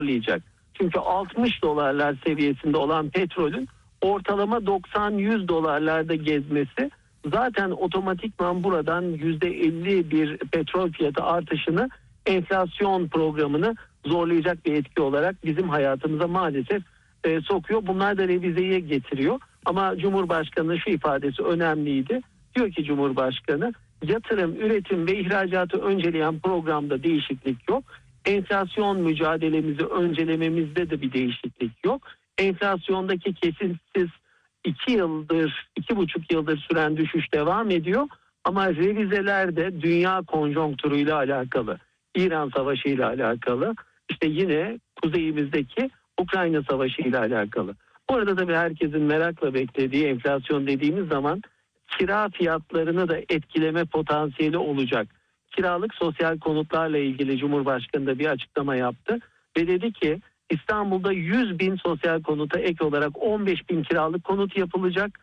zorlayacak. Çünkü 60 dolarlar seviyesinde olan petrolün ortalama 90-100 dolarlarda gezmesi zaten otomatikman buradan %50 bir petrol fiyatı artışını, enflasyon programını zorlayacak bir etki olarak bizim hayatımıza maalesef sokuyor. Bunlar da revizeyi getiriyor. Ama Cumhurbaşkanı'nın şu ifadesi önemliydi. Diyor ki Cumhurbaşkanı, yatırım, üretim ve ihracatı önceleyen programda değişiklik yok. Enflasyon mücadelemizi öncelememizde de bir değişiklik yok. Enflasyondaki kesintisiz 2,5 yıldır süren düşüş devam ediyor. Ama revizeler de dünya konjonktürüyle alakalı, İran Savaşı ile alakalı, işte yine kuzeyimizdeki Ukrayna Savaşı ile alakalı. Bu arada tabii herkesin merakla beklediği enflasyon dediğimiz zaman kira fiyatlarını da etkileme potansiyeli olacak. Kiralık sosyal konutlarla ilgili Cumhurbaşkanı da bir açıklama yaptı ve dedi ki İstanbul'da 100 bin sosyal konuta ek olarak 15 bin kiralık konut yapılacak.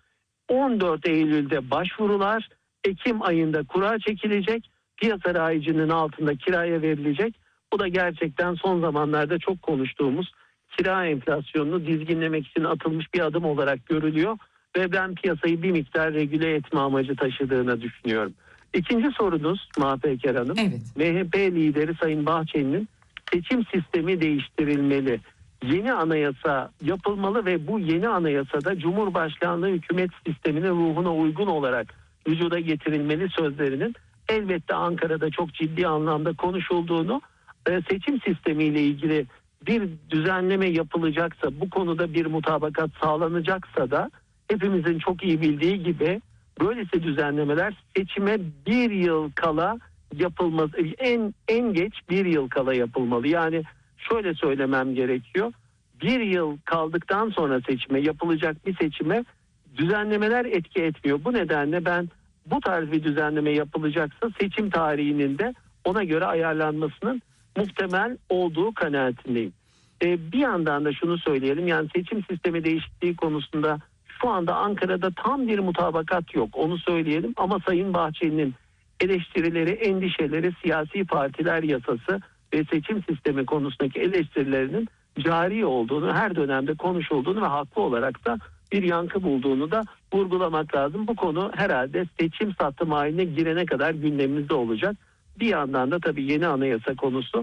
14 Eylül'de başvurular, Ekim ayında kura çekilecek, piyasa rayicinin altında kiraya verilecek. Bu da gerçekten son zamanlarda çok konuştuğumuz kira enflasyonunu dizginlemek için atılmış bir adım olarak görülüyor ve ben piyasayı bir miktar regüle etme amacı taşıdığını düşünüyorum. İkinci sorunuz Mahpeker Hanım, evet. MHP lideri Sayın Bahçeli'nin seçim sistemi değiştirilmeli, yeni anayasa yapılmalı ve bu yeni anayasada Cumhurbaşkanlığı hükümet sisteminin ruhuna uygun olarak vücuda getirilmeli sözlerinin elbette Ankara'da çok ciddi anlamda konuşulduğunu, seçim sistemiyle ilgili bir düzenleme yapılacaksa, bu konuda bir mutabakat sağlanacaksa da hepimizin çok iyi bildiği gibi böylesi düzenlemeler seçime bir yıl kala yapılması, en geç bir yıl kala yapılmalı. Yani şöyle söylemem gerekiyor. Bir yıl kaldıktan sonra seçime, yapılacak bir seçime düzenlemeler etki etmiyor. Bu nedenle ben bu tarz bir düzenleme yapılacaksa seçim tarihinin de ona göre ayarlanmasının muhtemel olduğu kanaatindeyim. Bir yandan da şunu söyleyelim, yani seçim sistemi değişikliği konusunda şu anda Ankara'da tam bir mutabakat yok, onu söyleyelim, ama Sayın Bahçeli'nin eleştirileri, endişeleri, siyasi partiler yasası ve seçim sistemi konusundaki eleştirilerinin cari olduğunu, her dönemde konuşulduğunu ve haklı olarak da bir yankı bulduğunu da vurgulamak lazım. Bu konu herhalde seçim sattım haline girene kadar gündemimizde olacak. Bir yandan da tabii yeni anayasa konusu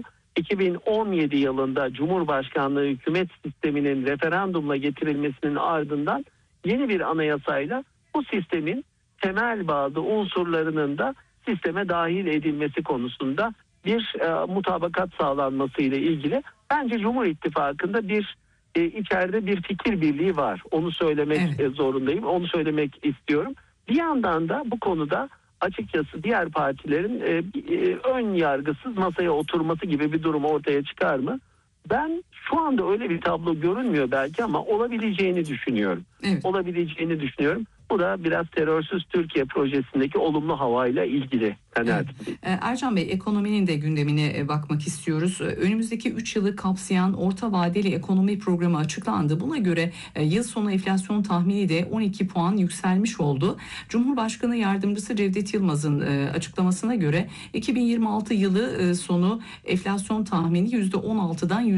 2017 yılında Cumhurbaşkanlığı hükümet sisteminin referandumla getirilmesinin ardından yeni bir anayasayla bu sistemin temel bazı unsurlarının da sisteme dahil edilmesi konusunda bir mutabakat sağlanması ile ilgili bence Cumhur İttifakı'nda içeride bir fikir birliği var. Onu söylemek zorundayım. Onu söylemek istiyorum. Bir yandan da bu konuda açıkçası diğer partilerin ön yargısız masaya oturması gibi bir durum ortaya çıkar mı? Ben şu anda öyle bir tablo görünmüyor belki ama olabileceğini düşünüyorum. Evet. Olabileceğini düşünüyorum. Bu da biraz terörsüz Türkiye projesindeki olumlu havayla ilgili. Evet. Ercan Bey, ekonominin de gündemine bakmak istiyoruz. Önümüzdeki 3 yılı kapsayan orta vadeli ekonomi programı açıklandı. Buna göre yıl sonu enflasyon tahmini de 12 puan yükselmiş oldu. Cumhurbaşkanı Yardımcısı Cevdet Yılmaz'ın açıklamasına göre 2026 yılı sonu enflasyon tahmini %16'dan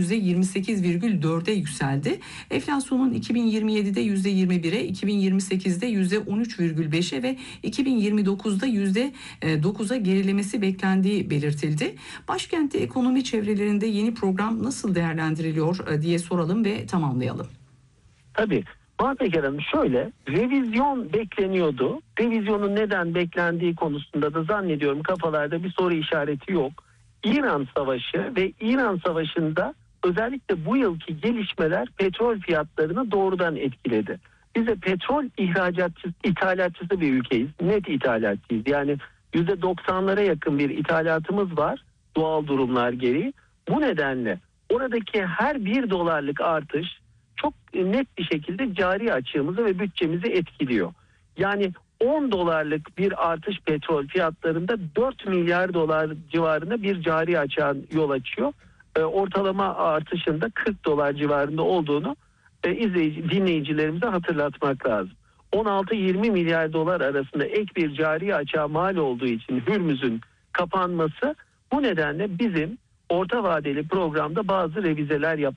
%28,4'e yükseldi. Enflasyonun 2027'de %21'e, 2028'de %13,5'e ve 2029'da %9'a gerilemesi beklendiği belirtildi. Başkentte ekonomi çevrelerinde yeni program nasıl değerlendiriliyor diye soralım ve tamamlayalım. Tabii. Mahpeker Hanım, şöyle, revizyon bekleniyordu. Revizyonun neden beklendiği konusunda da zannediyorum kafalarda bir soru işareti yok. İran Savaşı ve İran Savaşı'nda özellikle bu yılki gelişmeler petrol fiyatlarını doğrudan etkiledi. Biz de petrol ithalatçısı bir ülkeyiz. Net ithalatçıyız. Yani %90'lara yakın bir ithalatımız var doğal durumlar gereği. Bu nedenle oradaki her 1 dolarlık artış çok net bir şekilde cari açığımızı ve bütçemizi etkiliyor. Yani 10 dolarlık bir artış petrol fiyatlarında 4 milyar dolar civarında bir cari açığa yol açıyor. Ortalama artışında 40 dolar civarında olduğunu dinleyicilerimize hatırlatmak lazım. 16-20 milyar dolar arasında ek bir cari açığa mal olduğu için Hürmüz'ün kapanması, bu nedenle bizim orta vadeli programda bazı revizeler